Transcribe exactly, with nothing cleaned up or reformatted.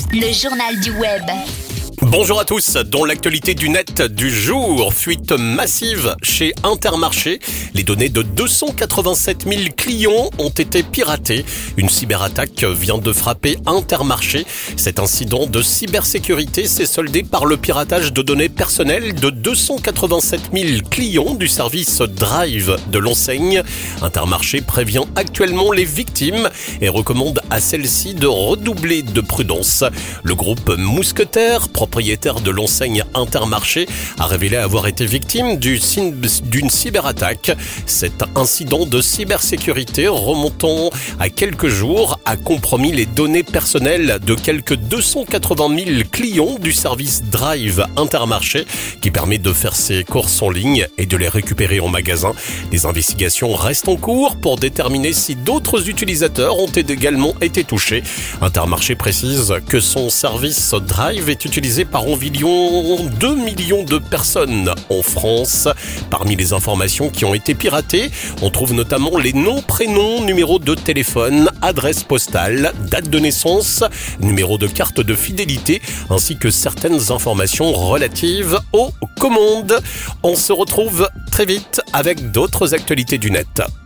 Le journal du web. Bonjour à tous, dans l'actualité du net du jour, fuite massive chez Intermarché. Les données de deux cent quatre-vingt-sept mille clients ont été piratées. Une cyberattaque vient de frapper Intermarché. Cet incident de cybersécurité s'est soldé par le piratage de données personnelles de deux cent quatre-vingt-sept mille clients du service Drive de l'enseigne. Intermarché prévient actuellement les victimes et recommande à celles-ci de redoubler de prudence. Le groupe Mousquetaire, propriétaire de l'enseigne Intermarché, a révélé avoir été victime d'une cyberattaque. Cet incident de cybersécurité remontant à quelques jours a compromis les données personnelles de quelques deux cent quatre-vingt mille clients du service Drive Intermarché qui permet de faire ses courses en ligne et de les récupérer en magasin. Les investigations restent en cours pour déterminer si d'autres utilisateurs ont également été touchés. Intermarché précise que son service Drive est utilisé par environ deux millions de personnes en France. Parmi les informations qui ont été piratées, on trouve notamment les noms, prénoms, numéros de téléphone, adresse postale, date de naissance, numéro de carte de fidélité, ainsi que certaines informations relatives aux commandes. On se retrouve très vite avec d'autres actualités du net.